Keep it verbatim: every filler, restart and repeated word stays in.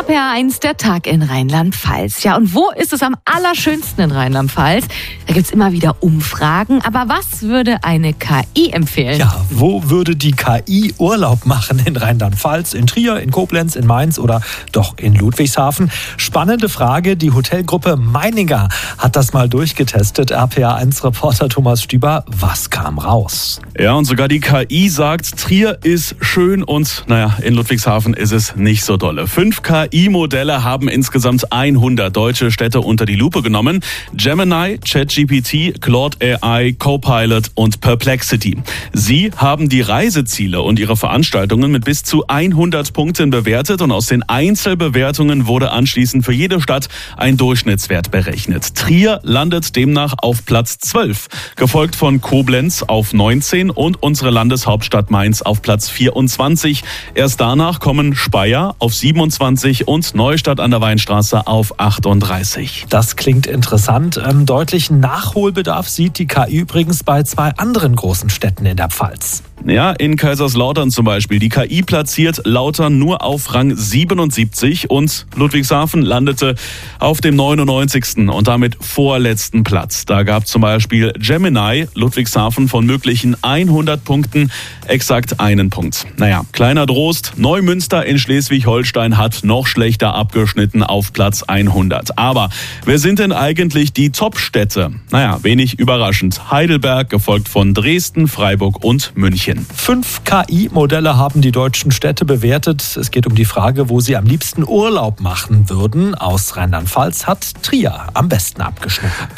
R eins, der Tag in Rheinland-Pfalz. Ja, und wo ist es am allerschönsten in Rheinland-Pfalz? Da gibt's immer wieder Umfragen. Aber was würde eine K I empfehlen? Ja, wo würde die K I Urlaub machen? In Rheinland-Pfalz, in Trier, in Koblenz, in Mainz oder doch in Ludwigshafen? Spannende Frage. Die Hotelgruppe Meininger hat das mal durchgetestet. R P R eins Reporter Thomas Stüber, was kam raus? Ja, und sogar die K I sagt, Trier ist schön und, naja, in Ludwigshafen ist es nicht so dolle. Fünf K I-Modelle haben insgesamt hundert deutsche Städte unter die Lupe genommen. Gemini, ChatGPT, Claude A I, Copilot und Perplexity. Sie haben die Reiseziele und ihre Veranstaltungen mit bis zu hundert Punkten bewertet und aus den Einzelbewertungen wurde anschließend für jede Stadt ein Durchschnittswert berechnet. Trier landet demnach auf Platz zwölf, gefolgt von Koblenz auf neunzehn und unsere Landeshauptstadt Mainz auf Platz vierundzwanzig. Erst danach kommen Speyer auf siebenundzwanzig und Neustadt an der Weinstraße auf achtunddreißig. Das klingt interessant. Ähm, deutlichen Nachholbedarf sieht die K I übrigens bei zwei anderen großen Städten in der Pfalz. Ja, in Kaiserslautern zum Beispiel. Die K I platziert Lautern nur auf Rang siebenundsiebzig und Ludwigshafen landete auf dem neunundneunzigsten und damit vorletzten Platz. Da gab zum Beispiel Gemini Ludwigshafen von möglichen hundert Punkten exakt einen Punkt. Naja, kleiner Trost, Neumünster in Schleswig-Holstein hat noch schlechter abgeschnitten auf Platz hundert. Aber wer sind denn eigentlich die Top-Städte? Naja, wenig überraschend. Heidelberg, gefolgt von Dresden, Freiburg und München. Fünf K I-Modelle haben die deutschen Städte bewertet. Es geht um die Frage, wo sie am liebsten Urlaub machen würden. Aus Rheinland-Pfalz hat Trier am besten abgeschnitten.